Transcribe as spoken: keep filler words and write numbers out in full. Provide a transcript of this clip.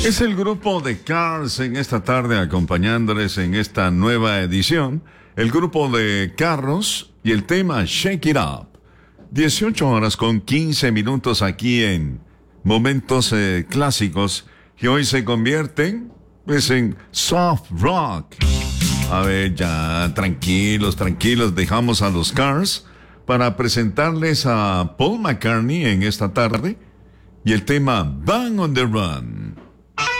Es el grupo de Cars en esta tarde acompañándoles en esta nueva edición. El grupo de carros y el tema Shake It Up. dieciocho horas con quince minutos aquí en Momentos eh, Clásicos que hoy se convierten pues en soft rock. A ver, ya, tranquilos, tranquilos, dejamos a los Cars para presentarles a Paul McCartney en esta tarde y el tema Bang on the Run.